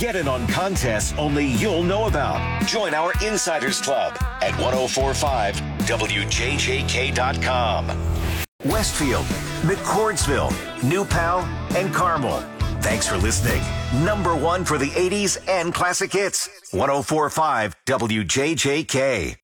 Get in on contests only you'll know about. Join our Insiders Club at 1045wjjk.com. Westfield, McCordsville, New Pal, and Carmel. Thanks for listening. Number one for the 80s and classic hits. 1045 WJJK.